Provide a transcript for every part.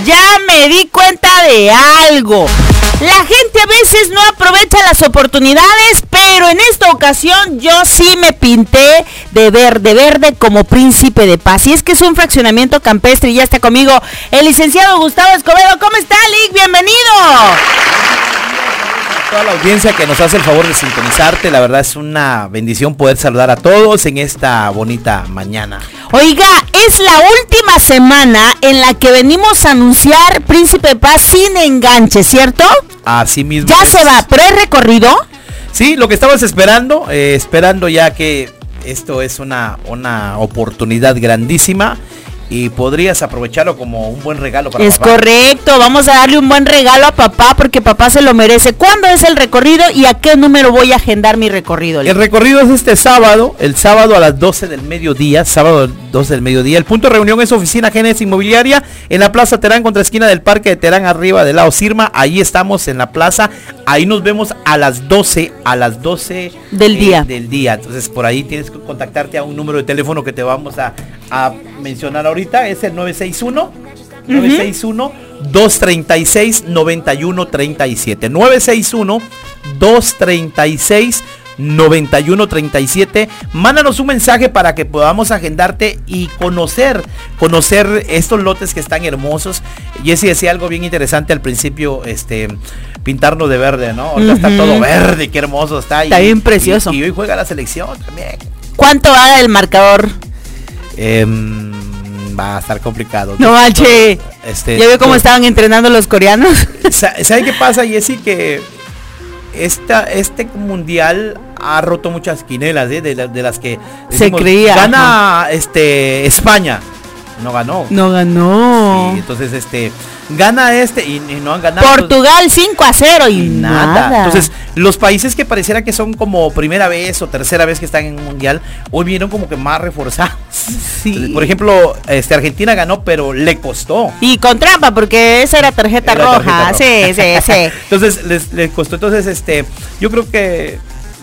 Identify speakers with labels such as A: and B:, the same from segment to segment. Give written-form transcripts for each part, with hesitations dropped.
A: Ya me di cuenta de algo. La gente a veces no aprovecha las oportunidades, pero en esta ocasión yo sí me pinté de verde como príncipe de paz. Y es que es un fraccionamiento campestre y ya está conmigo el licenciado Gustavo Escobedo. ¿Cómo está, Lick? ¡Bienvenido!
B: Toda la audiencia que nos hace el favor de sintonizarte, la verdad es una bendición poder saludar a todos en esta bonita mañana.
A: Oiga, es la última semana en la que venimos a anunciar Príncipe de Paz sin enganche, ¿cierto?
B: Así mismo.
A: Ya se va, ¿pero es recorrido?
B: Sí, lo que estabas esperando ya que esto es una oportunidad grandísima. Y podrías aprovecharlo como un buen regalo para
A: Es
B: papá.
A: Correcto, vamos a darle un buen regalo a papá porque papá se lo merece. ¿Cuándo es el recorrido y a qué número voy a agendar mi recorrido?
B: El recorrido es el sábado a las 12 del mediodía, El punto de reunión es Oficina Génesis Inmobiliaria en la Plaza Terán, contra esquina del Parque de Terán, arriba del lado Sirma. Ahí estamos en la plaza, ahí nos vemos a las 12
A: del día.
B: Entonces por ahí tienes que contactarte a un número de teléfono que te vamos a mencionar ahorita, es el 961-236-9137. 961-236-9137. Mándanos un mensaje para que podamos agendarte y conocer estos lotes que están hermosos. Jessy decía algo bien interesante al principio, pintarnos de verde, ¿no? Ahorita está todo verde, qué hermoso está.
A: Está bien precioso.
B: Y hoy juega la selección también.
A: ¿Cuánto va el marcador?
B: Va a estar complicado.
A: No manche. ¿Ya veo cómo estaban entrenando los coreanos?
B: ¿Sabe qué pasa, Jessy? Que este mundial ha roto muchas quinelas, de las que
A: se
B: decimos,
A: creía.
B: Gana España. No ganó. Sí, entonces gana y no han ganado.
A: Portugal 5-0 y nada.
B: Entonces, los países que pareciera que son como primera vez o tercera vez que están en un mundial, hoy vinieron como que más reforzados.
A: Sí.
B: Entonces, por ejemplo, Argentina ganó, pero le costó.
A: Y con trampa, porque esa era tarjeta roja. Sí.
B: Entonces, les costó. Entonces, yo creo que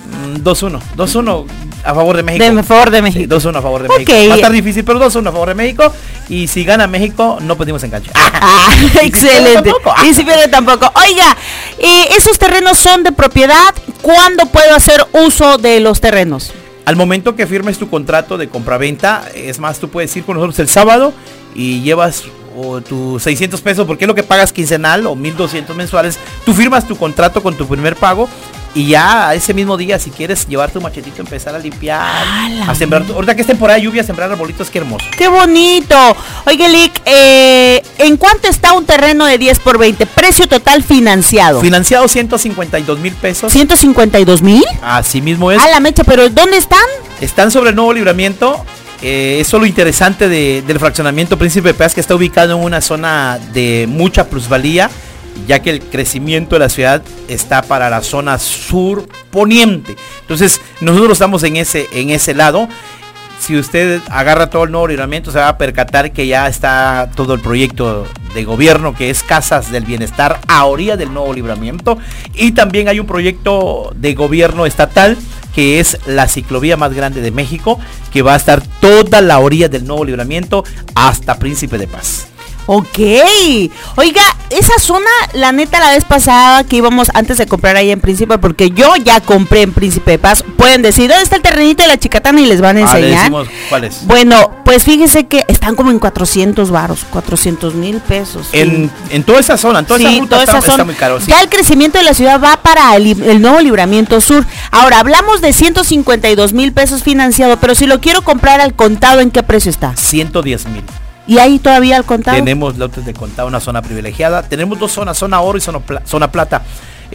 B: 2-1 a favor de México.
A: A favor de México.
B: Sí, 2-1 a favor de México. Va a estar difícil, pero 2-1 a favor de México. Y si gana México, no pedimos enganche.
A: Excelente. Y si pierde tampoco. Oiga, ¿esos terrenos son de propiedad? ¿Cuándo puedo hacer uso de los terrenos?
B: Al momento que firmes tu contrato de compraventa, es más, tú puedes ir con nosotros el sábado y llevas tus 600 pesos, porque es lo que pagas quincenal, o 1,200 mensuales. Tú firmas tu contrato con tu primer pago y ya ese mismo día, si quieres llevar tu machetito, empezar a limpiar, a sembrar. Ahorita que es temporada de lluvia, sembrar arbolitos, qué hermoso.
A: ¡Qué bonito! Oye, Lick, ¿en cuánto está un terreno de 10 por 20? Precio total financiado.
B: Financiado 152,000 pesos.
A: ¿152,000?
B: Así mismo es.
A: A la mecha, pero ¿dónde están?
B: Están sobre el Nuevo Libramiento. Eso es lo interesante del fraccionamiento Príncipe de Paz, que está ubicado en una zona de mucha plusvalía, ya que el crecimiento de la ciudad está para la zona sur poniente. Entonces nosotros estamos en ese lado. Si usted agarra todo el Nuevo Libramiento, se va a percatar que ya está todo el proyecto de gobierno, que es Casas del Bienestar a orilla del Nuevo Libramiento, y también hay un proyecto de gobierno estatal que es la ciclovía más grande de México, que va a estar toda la orilla del Nuevo Libramiento hasta Príncipe de Paz.
A: Ok. Oiga, esa zona, la neta, la vez pasada que íbamos antes de comprar ahí en Príncipe, porque yo ya compré en Príncipe de Paz, pueden decir, ¿dónde está el terrenito de la Chicatana? Y les van a enseñar.
B: Le decimos cuál es.
A: Bueno, pues fíjese que están como en 400 varos, 400,000 pesos.
B: En toda esa zona, en toda esa ruta está muy caro. Sí.
A: Ya el crecimiento de la ciudad va para el Nuevo Libramiento Sur. Ahora, hablamos de 152,000 pesos financiado, pero si lo quiero comprar al contado, ¿en qué precio está?
B: 110,000.
A: ¿Y ahí todavía al contado?
B: Tenemos lotes de contado, una zona privilegiada. Tenemos dos zonas, zona oro y zona plata.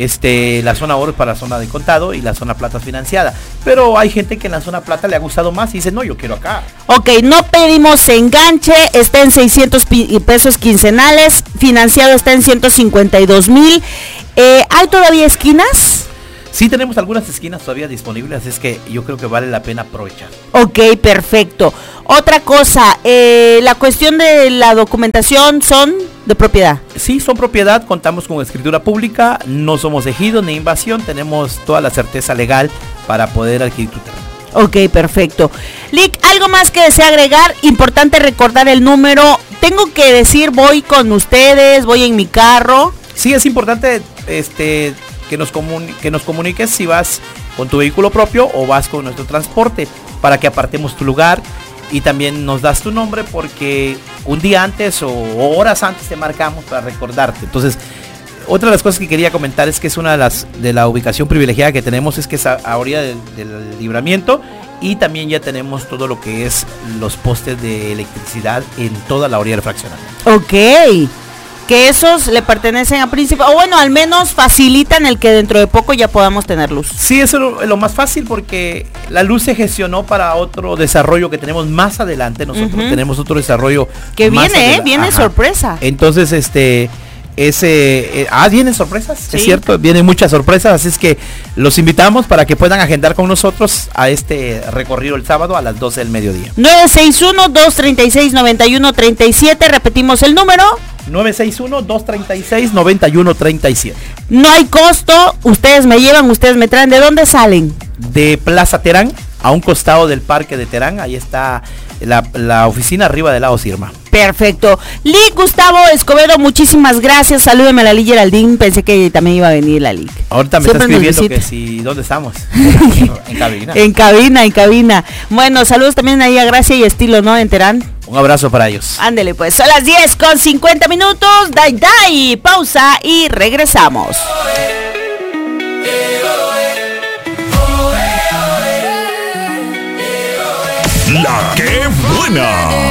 B: La zona oro es para la zona de contado y la zona plata es financiada. Pero hay gente que en la zona plata le ha gustado más y dice, no, yo quiero acá.
A: Ok, no pedimos enganche, está en 600 pesos quincenales, financiado está en 152,000. ¿Hay todavía esquinas?
B: Sí, tenemos algunas esquinas todavía disponibles, así es que yo creo que vale la pena aprovechar.
A: Ok, perfecto. Otra cosa, la cuestión de la documentación, ¿son de propiedad?
B: Sí, son propiedad, contamos con escritura pública, no somos ejido ni invasión, tenemos toda la certeza legal para poder adquirir tu terreno.
A: Ok, perfecto. Lick, ¿algo más que desea agregar? Importante recordar el número tengo que decir voy con ustedes, voy en mi carro.
B: Sí, es importante que nos comuniques si vas con tu vehículo propio o vas con nuestro transporte para que apartemos tu lugar y también nos das tu nombre porque un día antes o horas antes te marcamos para recordarte. Entonces, otra de las cosas que quería comentar es que es una de la ubicación privilegiada que tenemos es que es a orilla del Libramiento y también ya tenemos todo lo que es los postes de electricidad en toda la orilla del fraccionamiento.
A: Ok. Que esos le pertenecen a Príncipe, o bueno, al menos facilitan el que dentro de poco ya podamos tener luz.
B: Sí, eso es lo más fácil porque la luz se gestionó para otro desarrollo que tenemos más adelante. Nosotros tenemos otro desarrollo
A: que viene sorpresa.
B: Entonces, vienen sorpresas,
A: sí.
B: Es cierto, vienen muchas sorpresas, así es que los invitamos para que puedan agendar con nosotros a este recorrido el sábado a las 12 del mediodía.
A: 961-236-9137, repetimos el número.
B: 961-236-9137.
A: No hay costo, ustedes me llevan, ustedes me traen. ¿De dónde salen?
B: De Plaza Terán, a un costado del Parque de Terán, ahí está la oficina arriba del lado Sirma.
A: Perfecto. Lic Gustavo Escobedo, muchísimas gracias. Salúdeme a la Lic Geraldine. Pensé que también iba a venir la Lic.
B: Ahorita me está escribiendo que si, ¿dónde estamos? En cabina.
A: En cabina. Bueno, saludos también ahí a Gracia y Estilo, ¿no? En Terán.
B: Un abrazo para ellos.
A: Ándele pues, son las 10:50. Dai, pausa y regresamos.
C: La que buena.